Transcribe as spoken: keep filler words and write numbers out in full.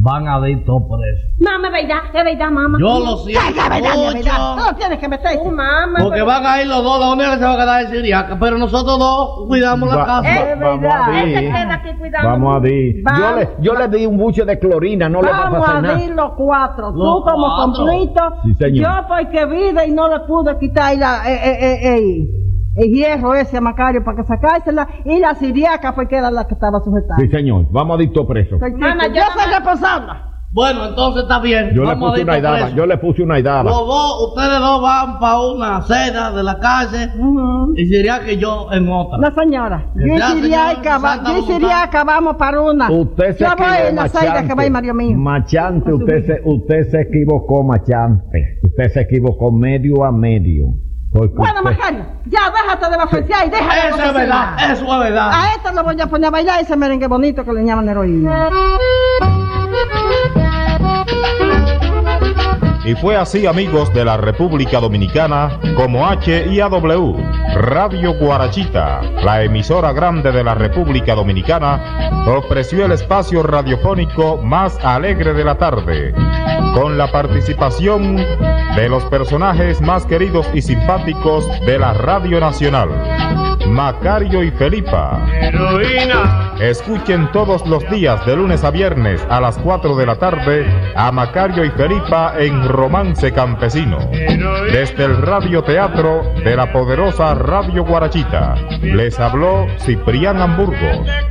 van a ir todos presos. Mamá, es verdad, es verdad, mamá. Yo lo siento Es verdad, es verdad. mucho. No tienes que meter. Oh, mamá. Porque van a ir los dos, la única que se va a quedar es Siriaca, pero nosotros dos cuidamos la Va- casa. va- Es vamos verdad. a Él se ver. queda aquí cuidando. Vamos a ver. Yo Vamos. le, yo le di un buche de clorina, no le va a Vamos pasar a nada. ir los cuatro. Los Tú como cuatro. conflicto. Sí, señor. Yo porque vida y no le pude quitar la, eh, eh, eh, eh, el hierro ese a Macario para que sacársela. Y la siriaca fue que era la que estaba sujetada. Sí, señor. Vamos a ir todos presos. Mamá, yo yo soy no- responsable. Bueno, entonces está bien. Yo le Vamos a puse ir una todos idaba. presos. Yo le puse una idaba. Los dos, ustedes dos van para una cena de la calle Ujú. y Siriaca y yo en otra. La señora. Yo y Ya, Siriaca señor, va- Santa yo y voluntad. Siriaca vamos para una. Usted se Yo voy equivocó, en la salida que va a ir Mario mío. Machante, usted se, usted se equivocó, Machante. Usted se equivocó medio a medio. Porque Bueno, usted- Macario, ya déjate de bafosear y déjate de Eso es bafosear. verdad, eso es verdad. A esto lo voy a poner a bailar ese merengue bonito que le llaman heroína. Y fue así, amigos de la República Dominicana, como H I A W, Radio Guarachita, la emisora grande de la República Dominicana, ofreció el espacio radiofónico más alegre de la tarde, con la participación de los personajes más queridos y simpáticos de la Radio Nacional, Macario y Felipa. Heroína. Escuchen todos los días de lunes a viernes a las cuatro de la tarde a Macario y Felipa en Romance Campesino. Desde el radioteatro de la poderosa Radio Guarachita, les habló Ciprián Hamburgo.